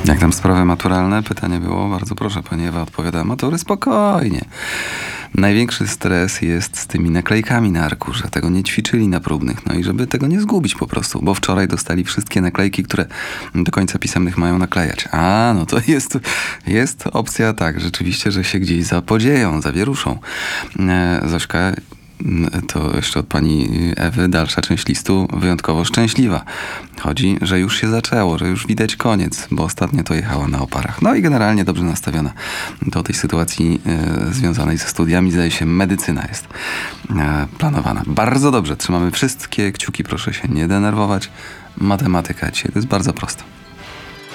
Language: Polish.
Jak tam sprawy maturalne? Pytanie było, bardzo proszę, pani Ewa odpowiada, matury spokojnie. Największy stres jest z tymi naklejkami na arkusze. Tego nie ćwiczyli na próbnych. No i żeby tego nie zgubić po prostu, bo wczoraj dostali wszystkie naklejki, które do końca pisemnych mają naklejać. A, no to jest opcja tak, rzeczywiście, że się gdzieś zapodzieją, zawieruszą. Zośka, to jeszcze od pani Ewy, dalsza część listu wyjątkowo szczęśliwa. Chodzi, że już się zaczęło, że już widać koniec, bo ostatnio to jechała na oparach. No i generalnie dobrze nastawiona do tej sytuacji związanej ze studiami. Zdaje się, medycyna jest planowana. Bardzo dobrze, trzymamy wszystkie kciuki, proszę się nie denerwować. Matematyka dzisiaj to jest bardzo proste.